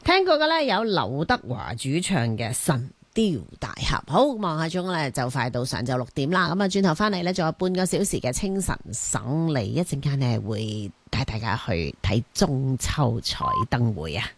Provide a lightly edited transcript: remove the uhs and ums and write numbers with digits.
聽過嘅咧有劉德華主唱嘅《神雕大俠》。好，望下鐘咧就快到上晝6點啦。咁啊，轉頭翻嚟咧仲有半個小時嘅清晨省理，一陣間咧會帶大家去睇中秋彩燈會啊。